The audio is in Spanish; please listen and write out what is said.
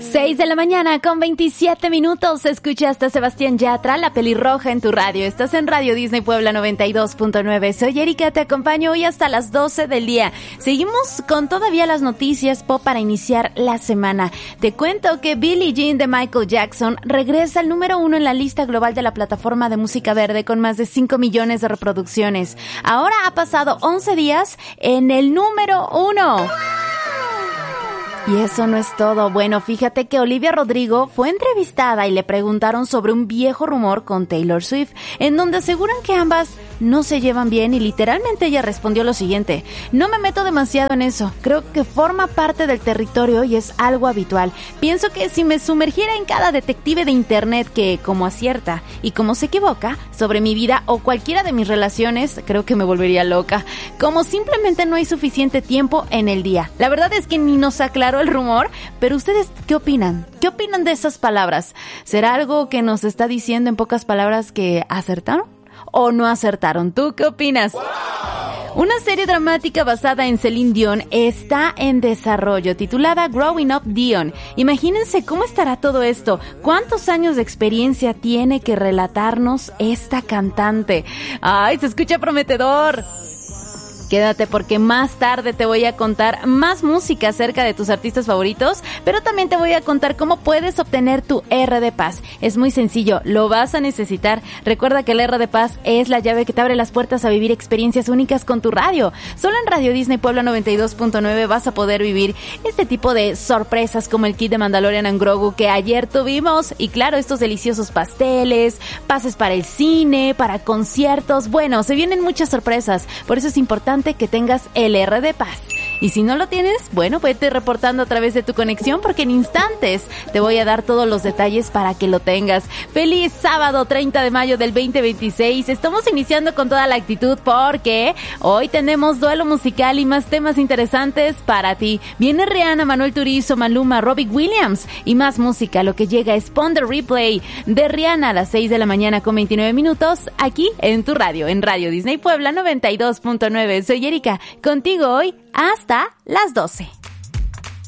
6 de la mañana con 27 minutos. Escuchaste a Sebastián Yatra, La Pelirroja en tu radio. Estás en Radio Disney Puebla 92.9. Soy Erika, te acompaño hoy hasta las 12 del día. Seguimos con todavía las noticias pop para iniciar la semana. Te cuento que Billie Jean de Michael Jackson regresa al número 1 en la lista global de la plataforma de música verde con más de 5 millones de reproducciones. Ahora ha pasado 11 días en el número 1. Y eso no es todo. Bueno, fíjate que Olivia Rodrigo fue entrevistada y le preguntaron sobre un viejo rumor con Taylor Swift, en donde aseguran que ambas no se llevan bien y literalmente ella respondió lo siguiente: no me meto demasiado en eso, creo que forma parte del territorio y es algo habitual. Pienso que si me sumergiera en cada detective de internet que como acierta y como se equivoca sobre mi vida o cualquiera de mis relaciones, creo que me volvería loca. Como simplemente no hay suficiente tiempo en el día. La verdad es que ni nos aclaró el rumor, pero ¿ustedes qué opinan? ¿Qué opinan de esas palabras? ¿Será algo que nos está diciendo en pocas palabras que acertaron o no acertaron? ¿Tú qué opinas? Una serie dramática basada en Celine Dion está en desarrollo, titulada Growing Up Dion. Imagínense cómo estará todo esto. ¿Cuántos años de experiencia tiene que relatarnos esta cantante? ¡Ay, se escucha prometedor! Quédate porque más tarde te voy a contar más música acerca de tus artistas favoritos, pero también te voy a contar cómo puedes obtener tu R de Paz. Es muy sencillo, lo vas a necesitar. Recuerda que el R de Paz es la llave que te abre las puertas a vivir experiencias únicas con tu radio. Solo en Radio Disney Puebla 92.9 vas a poder vivir este tipo de sorpresas como el kit de Mandalorian and Grogu que ayer tuvimos, y claro, estos deliciosos pasteles, pases para el cine, para conciertos. Bueno, se vienen muchas sorpresas, por eso es importante que tengas el R de Paz. Y si no lo tienes, bueno, vete reportando a través de tu conexión porque en instantes te voy a dar todos los detalles para que lo tengas. ¡Feliz sábado 30 de mayo del 2026! Estamos iniciando con toda la actitud porque hoy tenemos duelo musical y más temas interesantes para ti. Viene Rihanna, Manuel Turizo, Maluma, Robbie Williams y más música. Lo que llega es Pon the Replay de Rihanna a las 6 de la mañana con 29 minutos aquí en tu radio, en Radio Disney Puebla 92.9. Soy Erika, contigo hoy hasta las 12.